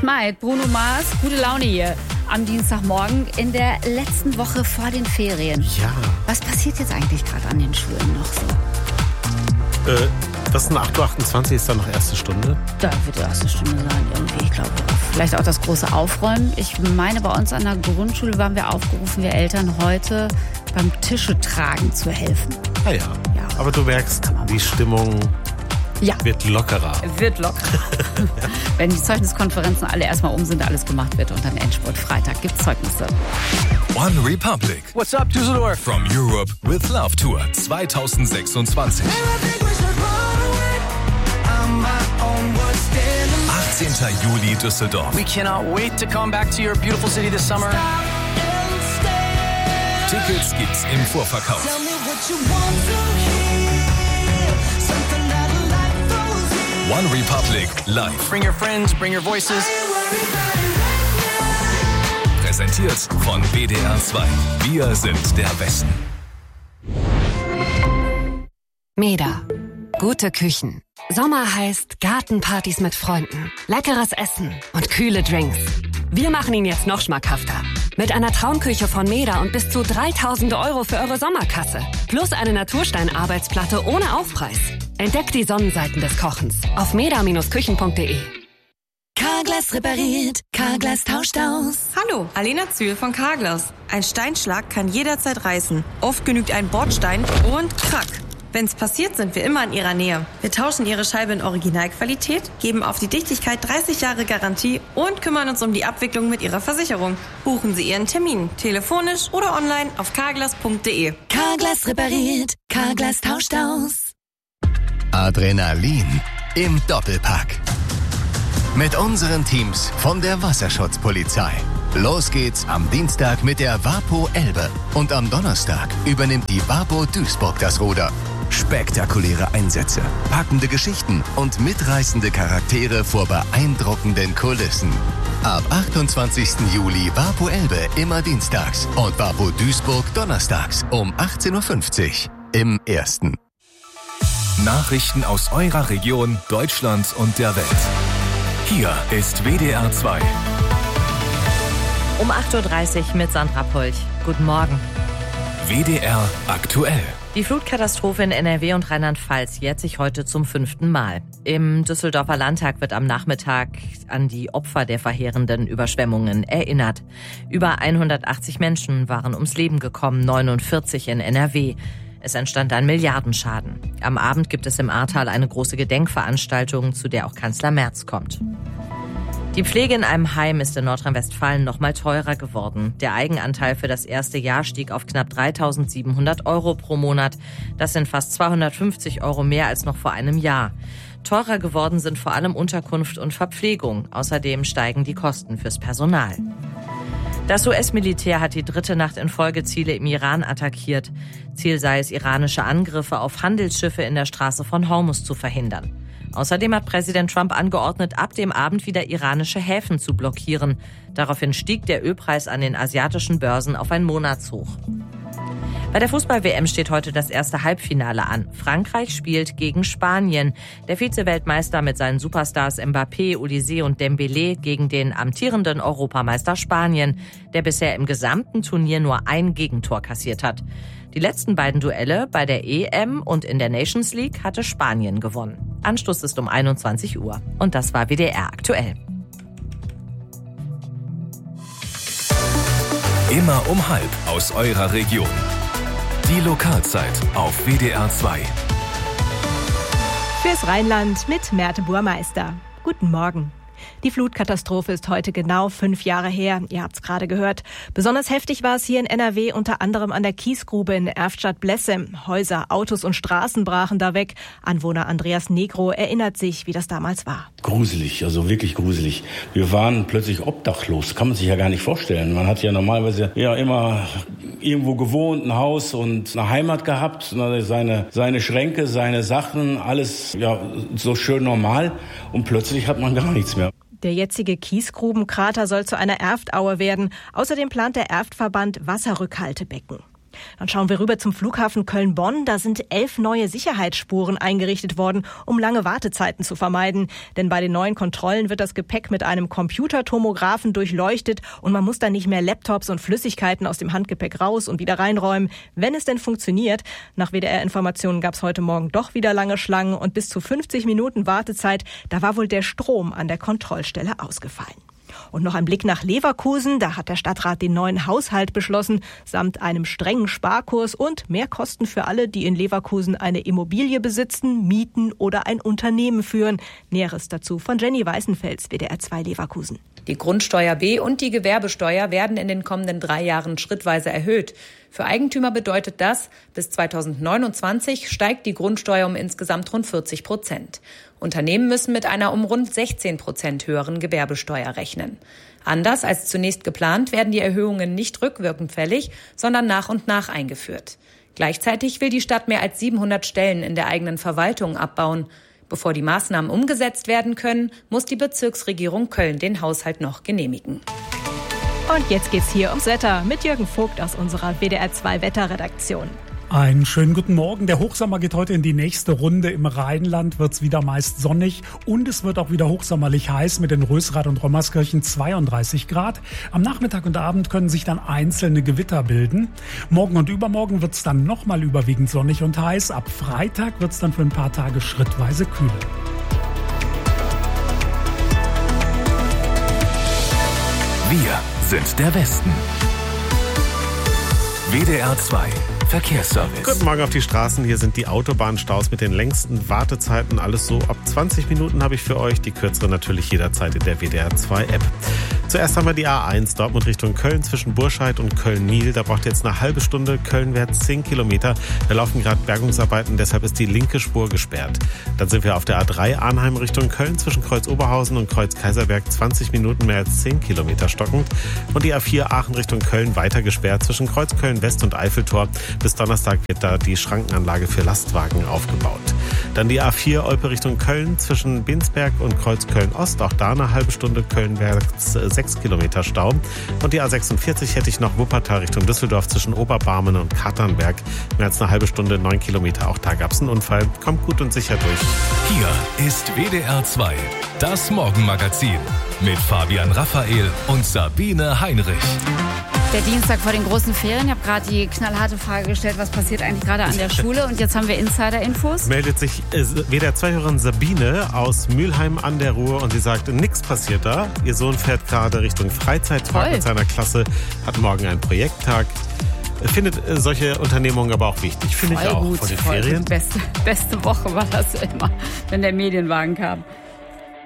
Might, Bruno Mars, gute Laune hier am Dienstagmorgen in der letzten Woche vor den Ferien. Ja. Was passiert jetzt eigentlich gerade an den Schulen noch so? Was ist denn 8.28 Uhr? Ist da noch erste Stunde? Da wird die erste Stunde sein irgendwie, ich glaube. Vielleicht auch das große Aufräumen. Ich meine, bei uns an der Grundschule waren wir aufgerufen, wir Eltern heute beim Tische tragen zu helfen. Ah ja. Aber du merkst, die Stimmung wird lockerer. Wird lockerer. Wenn die Zeugniskonferenzen alle erstmal sind, alles gemacht wird und dann Endspurt Freitag gibt's Zeugnisse. One Republic. What's up, Düsseldorf? From Europe with Love Tour 2026. 18. Juli Düsseldorf. We cannot wait to come back to your beautiful city this summer. Tickets gibt's im Vorverkauf. One Republic live. Bring your friends, bring your voices. Präsentiert von WDR 2. Wir sind der Westen. Meda. Gute Küchen. Sommer heißt Gartenpartys mit Freunden, leckeres Essen und kühle Drinks. Wir machen ihn jetzt noch schmackhafter. Mit einer Traumküche von Meda und bis zu 3.000 € für eure Sommerkasse. Plus eine Naturstein-Arbeitsplatte ohne Aufpreis. Entdeckt die Sonnenseiten des Kochens auf meda-küchen.de. Carglass repariert, Carglass tauscht aus. Hallo, Alena Zühl von Carglass. Ein Steinschlag kann jederzeit reißen. Oft genügt ein Bordstein und krack. Wenn's passiert, sind wir immer in Ihrer Nähe. Wir tauschen Ihre Scheibe in Originalqualität, geben auf die Dichtigkeit 30 Jahre Garantie und kümmern uns um die Abwicklung mit Ihrer Versicherung. Buchen Sie Ihren Termin, telefonisch oder online auf carglass.de. Carglass repariert, Carglass tauscht aus. Adrenalin im Doppelpack. Mit unseren Teams von der Wasserschutzpolizei. Los geht's am Dienstag mit der Wapo Elbe. Und am Donnerstag übernimmt die Wapo Duisburg das Ruder. Spektakuläre Einsätze, packende Geschichten und mitreißende Charaktere vor beeindruckenden Kulissen. Ab 28. Juli Wapo Elbe immer dienstags und Wapo Duisburg donnerstags um 18.50 Uhr im Ersten. Nachrichten aus eurer Region, Deutschland und der Welt. Hier ist WDR 2. Um 8.30 Uhr mit Sandra Polch. Guten Morgen. WDR aktuell. Die Flutkatastrophe in NRW und Rheinland-Pfalz jährt sich heute zum 5. Mal. Im Düsseldorfer Landtag wird am Nachmittag an die Opfer der verheerenden Überschwemmungen erinnert. Über 180 Menschen waren ums Leben gekommen, 49 in NRW. Es entstand ein Milliardenschaden. Am Abend gibt es im Ahrtal eine große Gedenkveranstaltung, zu der auch Kanzler Merz kommt. Die Pflege in einem Heim ist in Nordrhein-Westfalen noch mal teurer geworden. Der Eigenanteil für das erste Jahr stieg auf knapp 3.700 € pro Monat. Das sind fast 250 € mehr als noch vor einem Jahr. Teurer geworden sind vor allem Unterkunft und Verpflegung. Außerdem steigen die Kosten fürs Personal. Das US-Militär hat die 3. Nacht in Folge Ziele im Iran attackiert. Ziel sei es, iranische Angriffe auf Handelsschiffe in der Straße von Hormuz zu verhindern. Außerdem hat Präsident Trump angeordnet, ab dem Abend wieder iranische Häfen zu blockieren. Daraufhin stieg der Ölpreis an den asiatischen Börsen auf ein Monatshoch. Bei der Fußball-WM steht heute das erste Halbfinale an. Frankreich spielt gegen Spanien. Der Vize-Weltmeister mit seinen Superstars Mbappé, Olise und Dembélé gegen den amtierenden Europameister Spanien, der bisher im gesamten Turnier nur ein Gegentor kassiert hat. Die letzten beiden Duelle bei der EM und in der Nations League hatte Spanien gewonnen. Anstoß ist um 21 Uhr. Und das war WDR aktuell. Immer um 12 aus eurer Region. Die Lokalzeit auf WDR 2. Fürs Rheinland mit Merte Burmeister. Guten Morgen. Die Flutkatastrophe ist heute genau 5 Jahre her. Ihr habt's gerade gehört. Besonders heftig war es hier in NRW, unter anderem an der Kiesgrube in Erftstadt-Blessem. Häuser, Autos und Straßen brachen da weg. Anwohner Andreas Negro erinnert sich, wie das damals war. Gruselig, also wirklich gruselig. Wir waren plötzlich obdachlos. Kann man sich ja gar nicht vorstellen. Man hat ja normalerweise immer irgendwo gewohnt, ein Haus und eine Heimat gehabt. Seine Schränke, seine Sachen, alles so schön normal. Und plötzlich hat man gar nichts mehr. Der jetzige Kiesgrubenkrater soll zu einer Erftaue werden. Außerdem plant der Erftverband Wasserrückhaltebecken. Dann schauen wir rüber zum Flughafen Köln-Bonn. Da sind 11 neue Sicherheitsspuren eingerichtet worden, um lange Wartezeiten zu vermeiden. Denn bei den neuen Kontrollen wird das Gepäck mit einem Computertomographen durchleuchtet und man muss dann nicht mehr Laptops und Flüssigkeiten aus dem Handgepäck raus und wieder reinräumen, wenn es denn funktioniert. Nach WDR-Informationen gab es heute Morgen doch wieder lange Schlangen und bis zu 50 Minuten Wartezeit. Da war wohl der Strom an der Kontrollstelle ausgefallen. Und noch ein Blick nach Leverkusen. Da hat der Stadtrat den neuen Haushalt beschlossen, samt einem strengen Sparkurs und mehr Kosten für alle, die in Leverkusen eine Immobilie besitzen, mieten oder ein Unternehmen führen. Näheres dazu von Jenny Weißenfels, WDR 2 Leverkusen. Die Grundsteuer B und die Gewerbesteuer werden in den kommenden 3 Jahren schrittweise erhöht. Für Eigentümer bedeutet das, bis 2029 steigt die Grundsteuer um insgesamt rund 40%. Unternehmen müssen mit einer um rund 16% höheren Gewerbesteuer rechnen. Anders als zunächst geplant werden die Erhöhungen nicht rückwirkend fällig, sondern nach und nach eingeführt. Gleichzeitig will die Stadt mehr als 700 Stellen in der eigenen Verwaltung abbauen. Bevor die Maßnahmen umgesetzt werden können, muss die Bezirksregierung Köln den Haushalt noch genehmigen. Und jetzt geht's hier ums Wetter mit Jürgen Vogt aus unserer WDR 2 Wetterredaktion. Einen schönen guten Morgen. Der Hochsommer geht heute in die nächste Runde. Im Rheinland wird es wieder meist sonnig und es wird auch wieder hochsommerlich heiß mit den Rösrath und Rommerskirchen 32 Grad. Am Nachmittag und Abend können sich dann einzelne Gewitter bilden. Morgen und übermorgen wird es dann nochmal überwiegend sonnig und heiß. Ab Freitag wird es dann für ein paar Tage schrittweise kühler. Wir sind der Westen. WDR 2 Verkehrsservice. Guten Morgen auf die Straßen. Hier sind die Autobahnstaus mit den längsten Wartezeiten. Alles so ab 20 Minuten habe ich für euch. Die kürzere natürlich jederzeit in der WDR 2 App. Zuerst haben wir die A1 Dortmund Richtung Köln zwischen Burscheid und Köln-Niel. Da braucht ihr jetzt eine halbe Stunde. Kölnwärts 10 Kilometer. Da laufen gerade Bergungsarbeiten, deshalb ist die linke Spur gesperrt. Dann sind wir auf der A3 Arnheim Richtung Köln zwischen Kreuz Oberhausen und Kreuz Kaiserberg 20 Minuten mehr als 10 Kilometer stockend. Und die A4 Aachen Richtung Köln weiter gesperrt zwischen Kreuz Köln West und Eiffeltor. Bis Donnerstag wird da die Schrankenanlage für Lastwagen aufgebaut. Dann die A4 Olpe Richtung Köln zwischen Binsberg und Kreuz Köln Ost. Auch da eine halbe Stunde Kölnwärts 6 Kilometer Stau. Und die A46 hätte ich noch Wuppertal Richtung Düsseldorf zwischen Oberbarmen und Katernberg. Mehr als eine halbe Stunde, 9 Kilometer. Auch da gab es einen Unfall. Kommt gut und sicher durch. Hier ist WDR 2, das Morgenmagazin mit Fabian Raphael und Sabine Heinrich. Der Dienstag vor den großen Ferien. Ich habe gerade die knallharte Frage gestellt, was passiert eigentlich gerade an der Schule? Und jetzt haben wir Insider-Infos. Meldet sich WDR 2-Hörerin Sabine aus Mülheim an der Ruhr und sie sagt, nichts passiert da. Ihr Sohn fährt gerade Richtung Freizeittag mit seiner Klasse, hat morgen einen Projekttag. Findet solche Unternehmungen aber auch wichtig. Finde ich auch. Gut, vor den Ferien. Beste Woche war das immer, wenn der Medienwagen kam.